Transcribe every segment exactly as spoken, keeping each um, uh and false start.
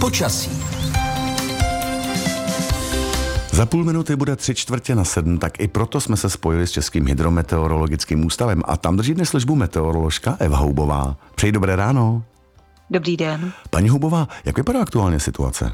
Počasí. Za půl minuty bude tři čtvrtě na sedm, tak i proto jsme se spojili s Českým hydrometeorologickým ústavem a tam drží dnes službu meteoroložka Eva Houbová. Přeji dobré ráno. Dobrý den. Paní Houbová, jak vypadá aktuálně situace?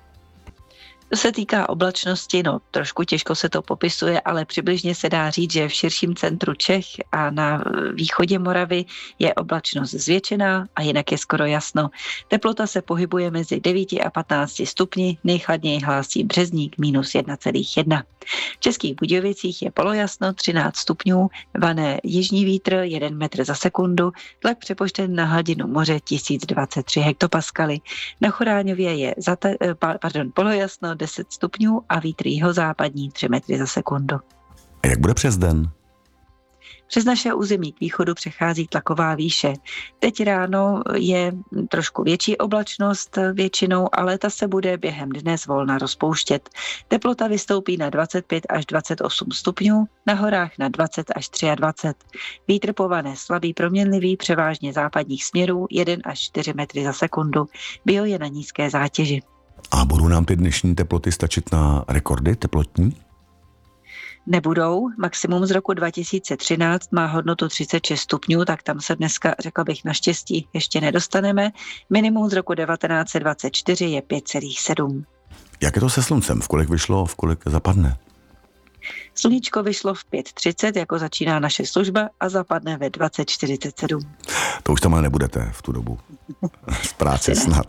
To se týká oblačnosti, no trošku těžko se to popisuje, ale přibližně se dá říct, že v širším centru Čech a na východě Moravy je oblačnost zvětšená a jinak je skoro jasno. Teplota se pohybuje mezi devíti a patnácti stupni, nejchladněji hlásí Březník minus jedna celá jedna. V Českých Budějovicích je polojasno třináct stupňů, vané jižní vítr jeden metr za sekundu, tlak přepočten na hladinu moře tisíc dvacet tři hektopaskaly. Na Choráňově je zate, pardon, polojasno deset stupňů a vítr jihozápadní tři metry za sekundu. A jak bude přes den? Přes naše území k východu přechází tlaková výše. Teď ráno je trošku větší oblačnost většinou, ale ta se bude během dne zvolna rozpouštět. Teplota vystoupí na dvacet pět až dvacet osm stupňů, na horách na dvacet až dvacet tři. Vítr pované slabý proměnlivý, převážně západních směrů jeden až čtyři metry za sekundu. Bio je na nízké zátěži. A budou nám ty dnešní teploty stačit na rekordy teplotní? Nebudou. Maximum z roku dva tisíce třináct má hodnotu třicet šest stupňů, tak tam se dneska, řekla bych, naštěstí ještě nedostaneme. Minimum z roku devatenáct set dvacet čtyři je pět celá sedm. Jak je to se sluncem? V kolik vyšlo, v kolik zapadne? Sluníčko vyšlo v pět třicet, jako začíná naše služba, a zapadne ve dvacet čtyřicet sedm. To už tam ale nebudete v tu dobu. Z práce snad.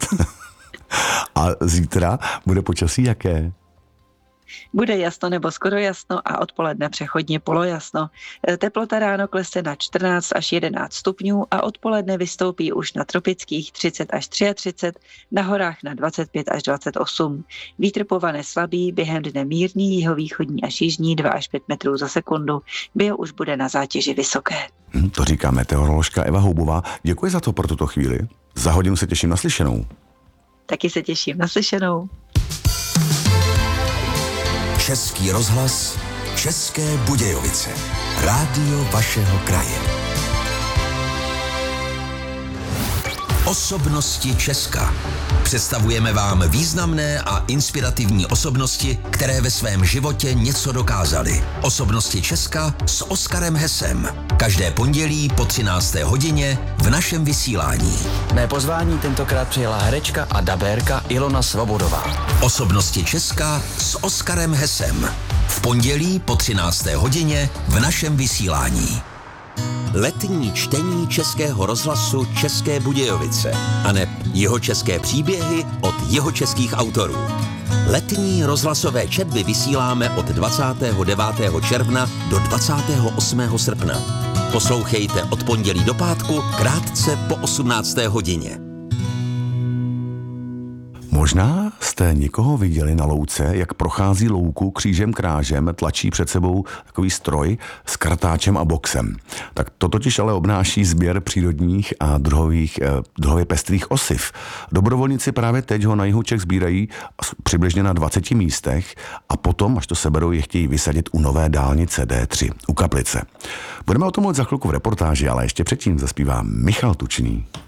A zítra bude počasí jaké? Bude jasno nebo skoro jasno a odpoledne přechodně polojasno. Teplota ráno klesne na čtrnáct až jedenáct stupňů a odpoledne vystoupí už na tropických třicet až třicet tři, na horách na dvacet pět až dvacet osm. Vítr povane slabý, během dne mírný, jihovýchodní až jižní dva až pět metrů za sekundu. Bio už bude na zátěži vysoké. Hmm, to říká meteoroložka Eva Houbová. Děkuji za to pro tuto chvíli. Za hodinu se těším na slyšenou. Taky se těším na slyšenou. Český rozhlas, České Budějovice. Rádio vašeho kraje. Osobnosti Česka. Představujeme vám významné a inspirativní osobnosti, které ve svém životě něco dokázaly. Osobnosti Česka s Oskarem Hesem. Každé pondělí po třinácté hodině v našem vysílání. Mé pozvání tentokrát přijela herečka a dabérka Ilona Svobodová. Osobnosti Česka s Oskarem Hesem. V pondělí po třinácté hodině v našem vysílání. Letní čtení Českého rozhlasu České Budějovice aneb jihočeské příběhy od jihočeských autorů. Letní rozhlasové četby vysíláme od dvacátého devátého června do dvacátého osmého srpna. Poslouchejte od pondělí do pátku krátce po osmnácté hodině. Možná jste někoho viděli na louce, jak prochází louku křížem krážem, tlačí před sebou takový stroj s kartáčem a boxem. Tak to totiž ale obnáší sběr přírodních a druhových, eh, druhově pestrých osiv. Dobrovolníci právě teď ho na jihu Čech sbírají přibližně na dvaceti místech a potom, až to seberou, je chtějí vysadit u nové dálnice D tři, u Kaplice. Budeme o tom mluvit za chvilku v reportáži, ale ještě předtím zaspívá Michal Tučný.